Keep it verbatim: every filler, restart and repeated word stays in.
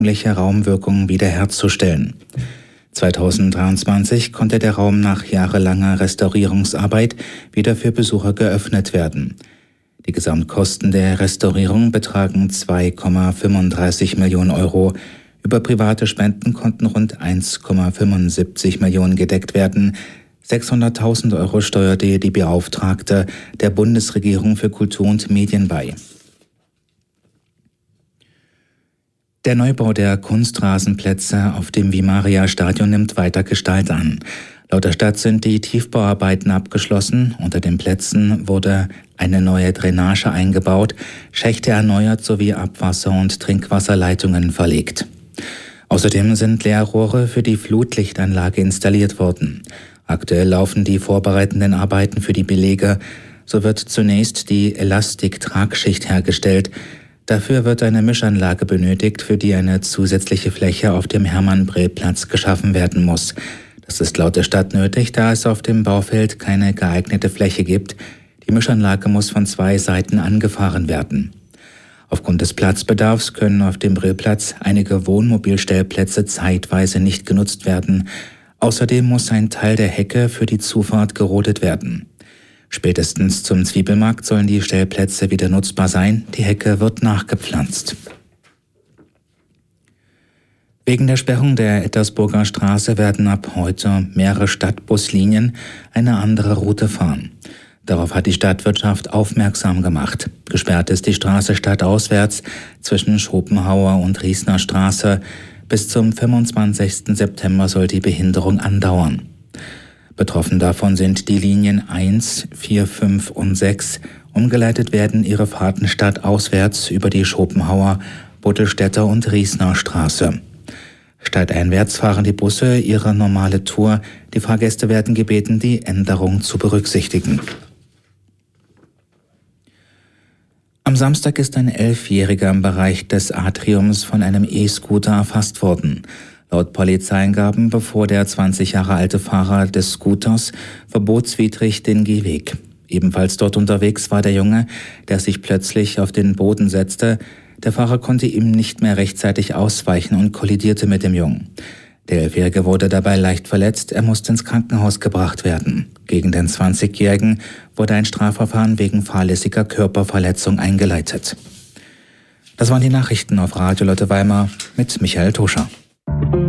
Raumwirkung wiederherzustellen. zweitausenddreiundzwanzig konnte der Raum nach jahrelanger Restaurierungsarbeit wieder für Besucher geöffnet werden. Die Gesamtkosten der Restaurierung betragen zwei Komma fünfunddreißig Millionen Euro. Über private Spenden konnten rund eins Komma fünfundsiebzig Millionen gedeckt werden. sechshunderttausend Euro steuerte die Beauftragte der Bundesregierung für Kultur und Medien bei. Der Neubau der Kunstrasenplätze auf dem Vimaria-Stadion nimmt weiter Gestalt an. Laut der Stadt sind die Tiefbauarbeiten abgeschlossen. Unter den Plätzen wurde eine neue Drainage eingebaut, Schächte erneuert sowie Abwasser- und Trinkwasserleitungen verlegt. Außerdem sind Leerrohre für die Flutlichtanlage installiert worden. Aktuell laufen die vorbereitenden Arbeiten für die Belege. So wird zunächst die Elastik-Tragschicht hergestellt. Dafür wird eine Mischanlage benötigt, für die eine zusätzliche Fläche auf dem Hermann-Brill-Platz geschaffen werden muss. Das ist laut der Stadt nötig, da es auf dem Baufeld keine geeignete Fläche gibt. Die Mischanlage muss von zwei Seiten angefahren werden. Aufgrund des Platzbedarfs können auf dem Brillplatz einige Wohnmobilstellplätze zeitweise nicht genutzt werden. Außerdem muss ein Teil der Hecke für die Zufahrt gerodet werden. Spätestens zum Zwiebelmarkt sollen die Stellplätze wieder nutzbar sein. Die Hecke wird nachgepflanzt. Wegen der Sperrung der Ettersburger Straße werden ab heute mehrere Stadtbuslinien eine andere Route fahren. Darauf hat die Stadtwirtschaft aufmerksam gemacht. Gesperrt ist die Straße stadtauswärts zwischen Schopenhauer und Riesner Straße. Bis zum fünfundzwanzigsten September soll die Behinderung andauern. Betroffen davon sind die Linien eins, vier, fünf und sechs. Umgeleitet werden ihre Fahrten stadtauswärts über die Schopenhauer, Buddelstädter und Riesner Straße. Stadteinwärts fahren die Busse ihre normale Tour. Die Fahrgäste werden gebeten, die Änderung zu berücksichtigen. Am Samstag ist ein Elfjähriger im Bereich des Atriums von einem E-Scooter erfasst worden. Laut Polizeiangaben befuhr der zwanzig Jahre alte Fahrer des Scooters verbotswidrig den Gehweg. Ebenfalls dort unterwegs war der Junge, der sich plötzlich auf den Boden setzte. Der Fahrer konnte ihm nicht mehr rechtzeitig ausweichen und kollidierte mit dem Jungen. Der Elfjährige wurde dabei leicht verletzt, er musste ins Krankenhaus gebracht werden. Gegen den zwanzigjährigen wurde ein Strafverfahren wegen fahrlässiger Körperverletzung eingeleitet. Das waren die Nachrichten auf Radio Lotte Weimar mit Michael Toscher.